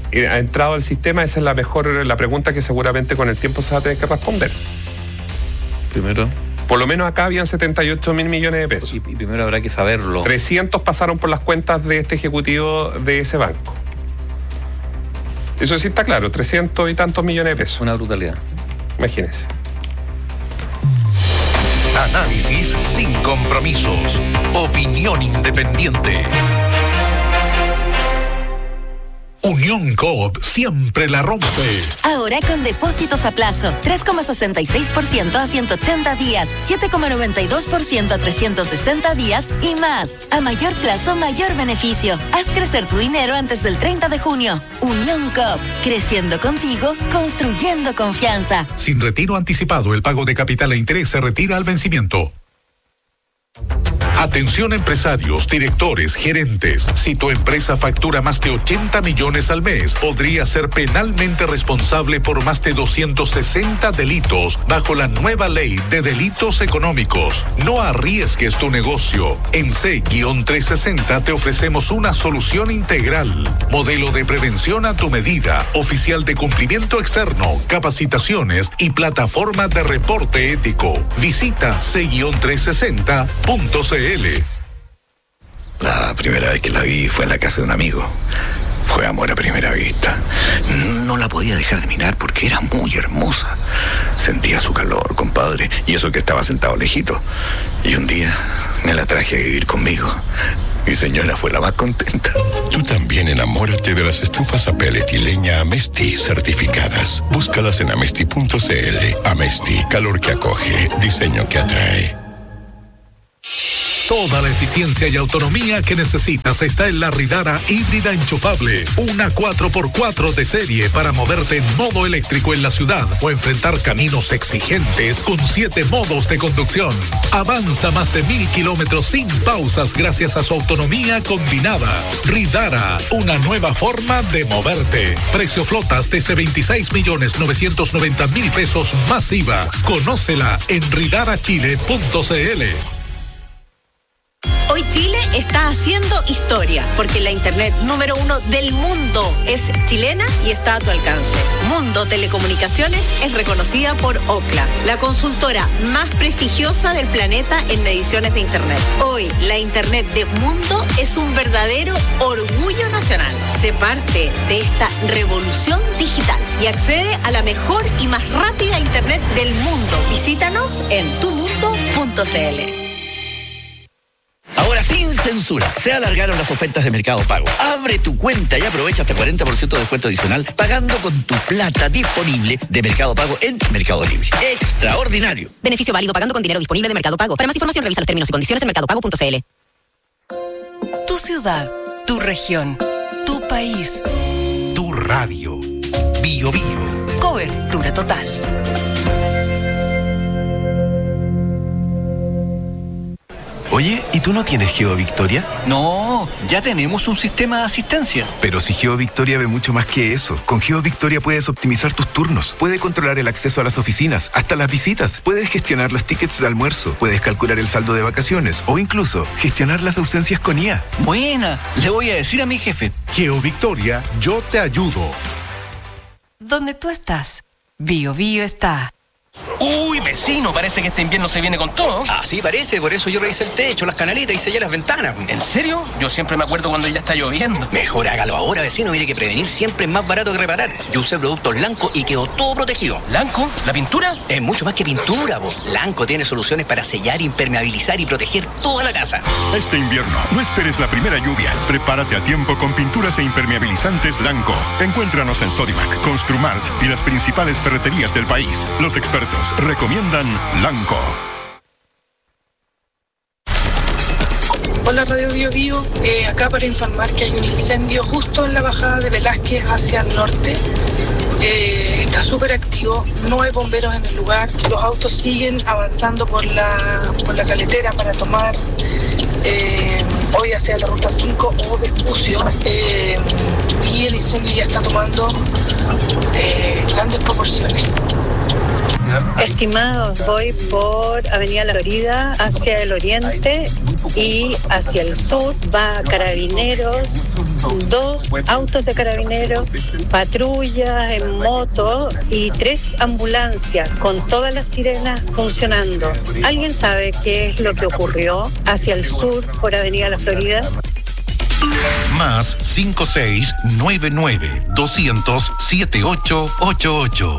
eh, ha entrado al sistema, esa es la mejor, la pregunta que seguramente con el tiempo se va a tener que responder. Primero, por lo menos acá habían setenta y ocho mil millones de pesos. Y, y primero habrá que saberlo. trescientos pasaron por las cuentas de este ejecutivo de ese banco. Eso sí está claro, trescientos y tantos millones de pesos. Una brutalidad. Imagínense. Análisis sin compromisos. Opinión independiente. Unión Coop siempre la rompe. Ahora con depósitos a plazo, tres coma sesenta y seis por ciento a ciento ochenta días, siete coma noventa y dos por ciento a trescientos sesenta días y más. A mayor plazo, mayor beneficio. Haz crecer tu dinero antes del treinta de junio. Unión Coop, creciendo contigo, construyendo confianza. Sin retiro anticipado, el pago de capital e interés se retira al vencimiento. Atención empresarios, directores, gerentes. Si tu empresa factura más de ochenta millones al mes, podría ser penalmente responsable por más de doscientos sesenta delitos bajo la nueva ley de delitos económicos. No arriesgues tu negocio. En C trescientos sesenta te ofrecemos una solución integral. Modelo de prevención a tu medida, oficial de cumplimiento externo, capacitaciones y plataforma de reporte ético. Visita C trescientos sesenta punto c l. La primera vez que la vi fue en la casa de un amigo. Fue amor a primera vista. No la podía dejar de mirar porque era muy hermosa. Sentía su calor, compadre, y eso que estaba sentado lejito. Y un día me la traje a vivir conmigo. Mi señora fue la más contenta. Tú también enamórate de las estufas a pellet y leña Amesti certificadas. Búscalas en amesti punto c l. Amesti, calor que acoge, diseño que atrae. Toda la eficiencia y autonomía que necesitas está en la Ridara híbrida enchufable. Una cuatro por cuatro de serie para moverte en modo eléctrico en la ciudad o enfrentar caminos exigentes con siete modos de conducción. Avanza más de mil kilómetros sin pausas gracias a su autonomía combinada. Ridara, una nueva forma de moverte. Precio flotas desde veintiséis millones novecientos noventa mil pesos más I V A. Conócela en ridara chile punto c l. Hoy Chile está haciendo historia, porque la internet número uno del mundo es chilena y está a tu alcance. Mundo Telecomunicaciones es reconocida por Ookla, la consultora más prestigiosa del planeta en mediciones de internet. Hoy, la internet de Mundo es un verdadero orgullo nacional. Sé parte de esta revolución digital y accede a la mejor y más rápida internet del mundo. Visítanos en tu mundo punto c l. Ahora sin censura, se alargaron las ofertas de Mercado Pago. Abre tu cuenta y aprovecha hasta cuarenta por ciento de descuento adicional pagando con tu plata disponible de Mercado Pago en Mercado Libre. ¡Extraordinario! Beneficio válido pagando con dinero disponible de Mercado Pago. Para más información revisa los términos y condiciones en mercado pago punto c l. Tu ciudad, tu región, tu país. Tu radio. Bio Bio. Cobertura total. Oye, ¿y tú no tienes GeoVictoria? No, ya tenemos un sistema de asistencia. Pero si GeoVictoria ve mucho más que eso. Con GeoVictoria puedes optimizar tus turnos, puedes controlar el acceso a las oficinas, hasta las visitas, puedes gestionar los tickets de almuerzo, puedes calcular el saldo de vacaciones o incluso gestionar las ausencias con I A. Buena, le voy a decir a mi jefe. GeoVictoria, yo te ayudo. Donde tú estás, Bio Bio está. Uy, vecino, parece que este invierno se viene con todo. Así parece, por eso yo revisé el techo, las canaletas y sellé las ventanas. ¿En serio? Yo siempre me acuerdo cuando ya está lloviendo. Mejor hágalo ahora, vecino, mire que prevenir siempre es más barato que reparar. Yo usé productos Lanco y quedó todo protegido. ¿Lanco? ¿La pintura? Es mucho más que pintura, vos. Lanco tiene soluciones para sellar, impermeabilizar y proteger toda la casa. Este invierno, no esperes la primera lluvia. Prepárate a tiempo con pinturas e impermeabilizantes Lanco. Encuéntranos en Sodimac, Construmart y las principales ferreterías del país. Los expertos recomiendan Lanco. Hola Radio Bio Bio, eh, acá para informar que hay un incendio justo en la bajada de Velázquez hacia el norte. Eh, está súper activo, no hay bomberos en el lugar, los autos siguen avanzando por la, por la caletera para tomar eh, hoy hacia la ruta cinco o Vespucio, eh, y el incendio ya está tomando eh, grandes proporciones. Estimados, voy por Avenida La Florida hacia el oriente y hacia el sur. Va Carabineros, dos autos de Carabineros, patrullas en moto y tres ambulancias con todas las sirenas funcionando. ¿Alguien sabe qué es lo que ocurrió hacia el sur por Avenida La Florida? Más cinco seis nueve nueve dos cero cero siete ocho ocho ocho.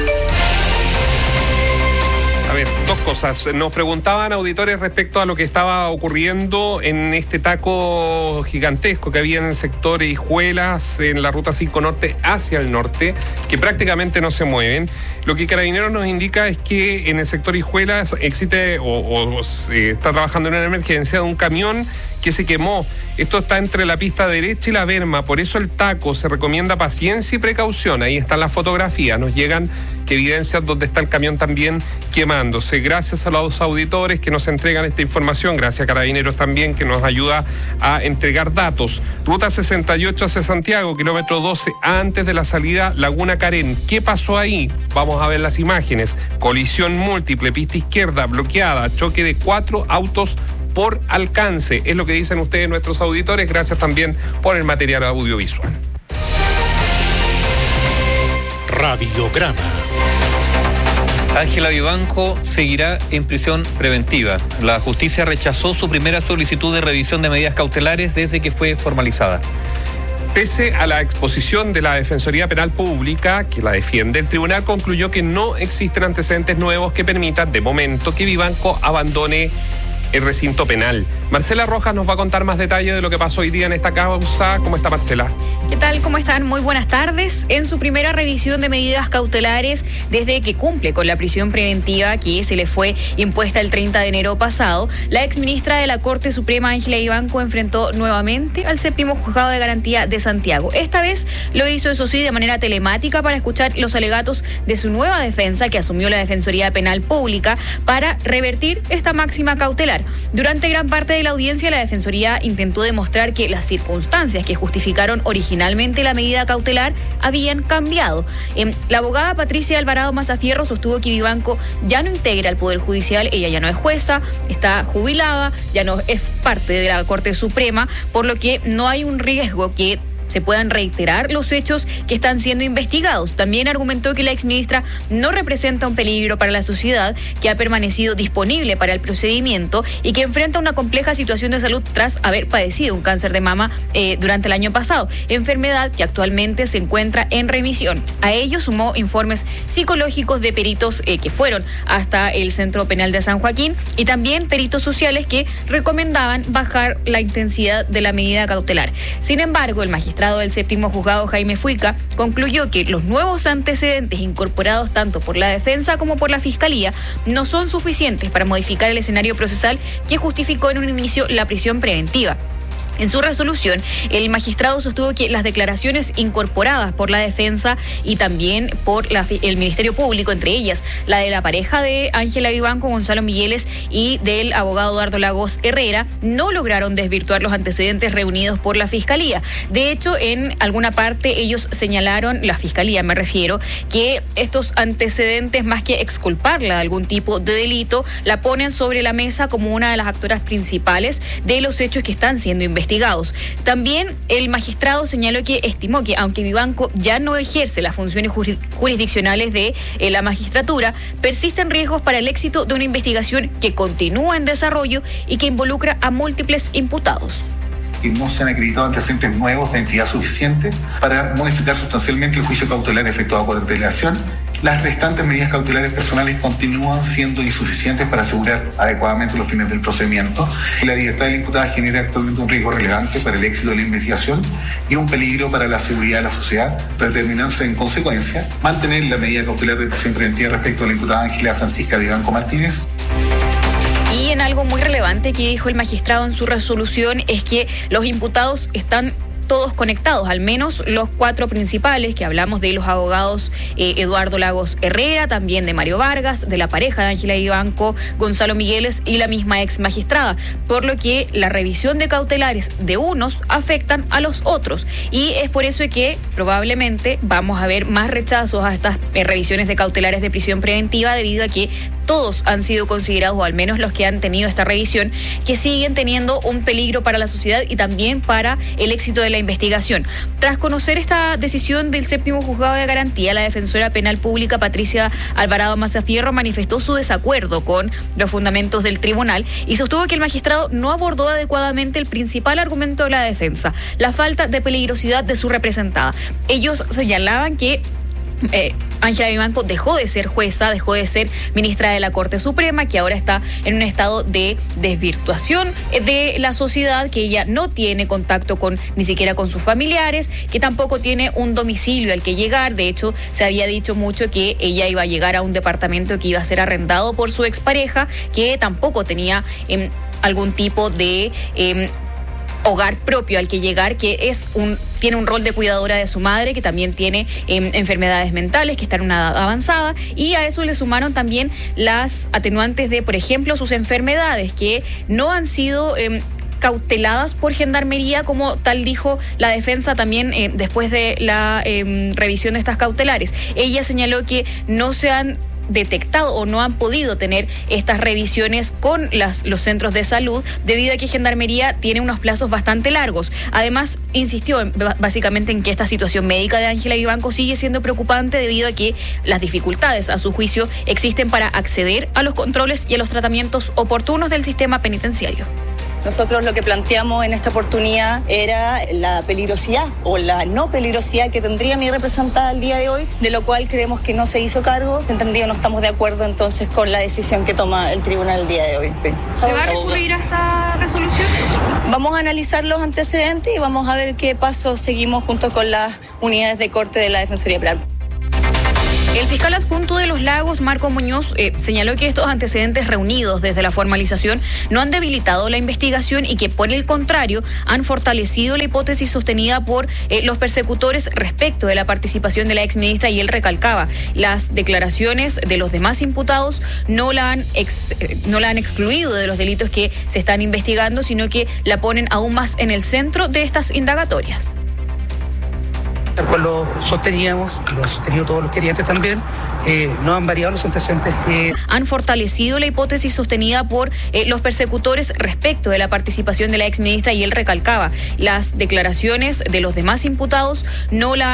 A ver, dos cosas. Nos preguntaban auditores respecto a lo que estaba ocurriendo en este taco gigantesco que había en el sector Hijuelas, en la ruta cinco Norte hacia el norte, que prácticamente no se mueven. Lo que Carabineros nos indica es que en el sector Hijuelas existe o, o, o se está trabajando en una emergencia de un camión que se quemó. Esto está entre la pista derecha y la berma, por eso el taco. Se recomienda paciencia y precaución. Ahí están las fotografías, nos llegan que evidencian dónde está el camión también quemándose. Gracias a los auditores que nos entregan esta información, gracias a Carabineros también que nos ayuda a entregar datos. Ruta sesenta y ocho hacia Santiago, kilómetro doce, antes de la salida Laguna Carén. ¿Qué pasó ahí? Vamos a ver las imágenes. Colisión múltiple, pista izquierda bloqueada, choque de cuatro autos por alcance. Es lo que dicen ustedes, nuestros auditores. Gracias también por el material audiovisual. Radiograma. Ángela Vivanco seguirá en prisión preventiva. La justicia rechazó su primera solicitud de revisión de medidas cautelares desde que fue formalizada. Pese a la exposición de la Defensoría Penal Pública, que la defiende, el tribunal concluyó que no existen antecedentes nuevos que permitan, de momento, que Vivanco abandone el recinto penal. Marcela Rojas nos va a contar más detalles de lo que pasó hoy día en esta causa. ¿Cómo está, Marcela? ¿Qué tal? ¿Cómo están? Muy buenas tardes. En su primera revisión de medidas cautelares desde que cumple con la prisión preventiva que se le fue impuesta el treinta de enero pasado, la exministra de la Corte Suprema, Ángela Vivanco, enfrentó nuevamente al séptimo juzgado de garantía de Santiago. Esta vez lo hizo, eso sí, de manera telemática para escuchar los alegatos de su nueva defensa que asumió la Defensoría Penal Pública para revertir esta máxima cautelar. Durante gran parte de la audiencia, la Defensoría intentó demostrar que las circunstancias que justificaron originalmente la medida cautelar habían cambiado. Eh, la abogada Patricia Alvarado Mazafierro sostuvo que Vivanco ya no integra el Poder Judicial, ella ya no es jueza, está jubilada, ya no es parte de la Corte Suprema, por lo que no hay un riesgo que se puedan reiterar los hechos que están siendo investigados. También argumentó que la exministra no representa un peligro para la sociedad, que ha permanecido disponible para el procedimiento y que enfrenta una compleja situación de salud tras haber padecido un cáncer de mama eh, durante el año pasado, enfermedad que actualmente se encuentra en remisión. A ello sumó informes psicológicos de peritos eh, que fueron hasta el Centro Penal de San Joaquín y también peritos sociales que recomendaban bajar la intensidad de la medida cautelar. Sin embargo, el magistrado del séptimo juzgado, Jaime Fuica, concluyó que los nuevos antecedentes incorporados tanto por la defensa como por la fiscalía no son suficientes para modificar el escenario procesal que justificó en un inicio la prisión preventiva. En su resolución, el magistrado sostuvo que las declaraciones incorporadas por la defensa y también por la, el Ministerio Público, entre ellas la de la pareja de Ángela Vivanco, Gonzalo Migueles, y del abogado Eduardo Lagos Herrera, no lograron desvirtuar los antecedentes reunidos por la Fiscalía. De hecho, en alguna parte ellos señalaron, la Fiscalía me refiero, que estos antecedentes, más que exculparla de algún tipo de delito, la ponen sobre la mesa como una de las actoras principales de los hechos que están siendo investigados. También el magistrado señaló que estimó que aunque Vivanco ya no ejerce las funciones jurisdiccionales de eh, la magistratura, persisten riesgos para el éxito de una investigación que continúa en desarrollo y que involucra a múltiples imputados. Que no se han acreditado antecedentes nuevos de entidad suficiente para modificar sustancialmente el juicio cautelar efectuado por antelación. Las restantes medidas cautelares personales continúan siendo insuficientes para asegurar adecuadamente los fines del procedimiento. La libertad de la imputada genera actualmente un riesgo relevante para el éxito de la investigación y un peligro para la seguridad de la sociedad, determinándose en consecuencia mantener la medida cautelar de prisión preventiva respecto a la imputada Ángela Francisca Vivanco Martínez. Y en algo muy relevante que dijo el magistrado en su resolución es que los imputados están todos conectados, al menos los cuatro principales, que hablamos de los abogados eh, Eduardo Lagos Herrera, también de Mario Vargas, de la pareja de Ángela Vivanco, Gonzalo Migueles y la misma ex magistrada, por lo que la revisión de cautelares de unos afectan a los otros, y es por eso que probablemente vamos a ver más rechazos a estas eh, revisiones de cautelares de prisión preventiva, debido a que todos han sido considerados, o al menos los que han tenido esta revisión, que siguen teniendo un peligro para la sociedad y también para el éxito de la investigación. Tras conocer esta decisión del séptimo juzgado de garantía, la defensora penal pública Patricia Alvarado Mazafierro manifestó su desacuerdo con los fundamentos del tribunal y sostuvo que el magistrado no abordó adecuadamente el principal argumento de la defensa, la falta de peligrosidad de su representada. Ellos señalaban que Eh, Ángela Vivanco dejó de ser jueza, dejó de ser ministra de la Corte Suprema, que ahora está en un estado de desvirtuación de la sociedad, que ella no tiene contacto con ni siquiera con sus familiares, que tampoco tiene un domicilio al que llegar. De hecho, se había dicho mucho que ella iba a llegar a un departamento que iba a ser arrendado por su expareja, que tampoco tenía eh, algún tipo de eh, hogar propio al que llegar, que es un tiene un rol de cuidadora de su madre, que también tiene eh, enfermedades mentales, que está en una edad avanzada, y a eso le sumaron también las atenuantes de, por ejemplo, sus enfermedades, que no han sido eh, cauteladas por Gendarmería, como tal dijo la defensa también eh, después de la eh, revisión de estas cautelares. Ella señaló que no se han detectado o no han podido tener estas revisiones con las, los centros de salud, debido a que Gendarmería tiene unos plazos bastante largos. Además, insistió en, básicamente en que esta situación médica de Ángela Vivanco sigue siendo preocupante, debido a que las dificultades, a su juicio, existen para acceder a los controles y a los tratamientos oportunos del sistema penitenciario. Nosotros lo que planteamos en esta oportunidad era la peligrosidad o la no peligrosidad que tendría mi representada el día de hoy, de lo cual creemos que no se hizo cargo. Entendido, no estamos de acuerdo entonces con la decisión que toma el tribunal el día de hoy. ¿Se va a recurrir a esta resolución? Vamos a analizar los antecedentes y vamos a ver qué pasos seguimos junto con las unidades de corte de la Defensoría Penal. El fiscal adjunto de Los Lagos, Marco Muñoz, eh, señaló que estos antecedentes reunidos desde la formalización no han debilitado la investigación y que, por el contrario, han fortalecido la hipótesis sostenida por eh, los persecutores respecto de la participación de la exministra, y él recalcaba: las declaraciones de los demás imputados no la han, ex, eh, no la han excluido de los delitos que se están investigando, sino que la ponen aún más en el centro de estas indagatorias. Tal cual lo sosteníamos, lo han sostenido todos los querientes también, eh, no han variado los antecedentes que... Han fortalecido la hipótesis sostenida por eh, los persecutores respecto de la participación de la exministra, y él recalcaba: las declaraciones de los demás imputados no la